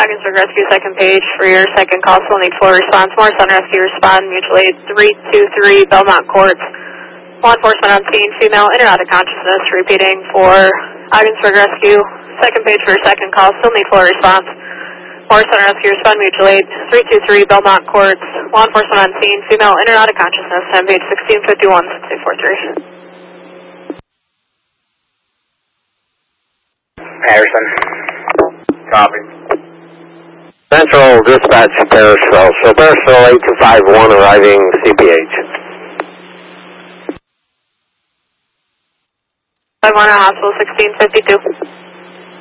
Ogdensburg Rescue, second page for your second call. Still need full response. Morrison Rescue, respond. Mutual aid 323 Belmont Courts. Law enforcement on scene. Female in or out of consciousness. Repeating for Ogdensburg Rescue, second page for your second call. Still need full response. Morrison Rescue, respond. Mutual aid 323 Belmont Courts. Law enforcement on scene. Female in or out of consciousness. Send page 1651 6243. Harrison. Copy. Central Dispatch, Parisville. So Parisville 8251 arriving CPH. 51 Hospital 1652.